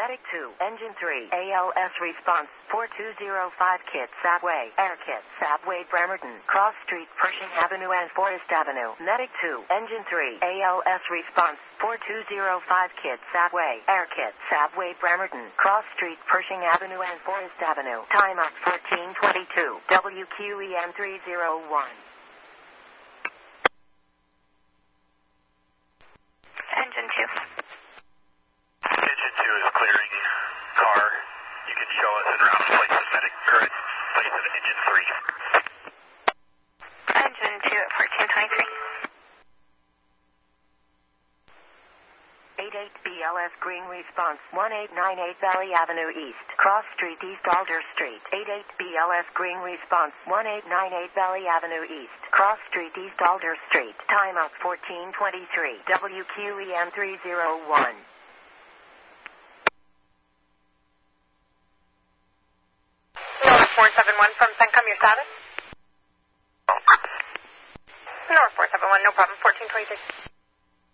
Medic 2, Engine 3, ALS response, 4205 Kit Subway, Air Kit Subway Bremerton, Cross Street, Pershing Avenue and Forest Avenue. Medic 2, Engine 3, ALS response, 4205 Kit Subway, Air Kit Subway Bremerton, Cross Street, Pershing Avenue and Forest Avenue. Time up 1422, WQEN 301. Engine 2. Engine 2 is clearing car. You can show us in route place of medic, current place of engine 3. Engine 2 at 1423. 88 BLS Green response, 1898 Valley Avenue East, Cross Street, East Alder Street. 88 BLS Green response, 1898 Valley Avenue East, Cross Street, East Alder Street. Time up 1423, WQEN 301. North 471 from Centcom, your status? North 471, no problem, 1426.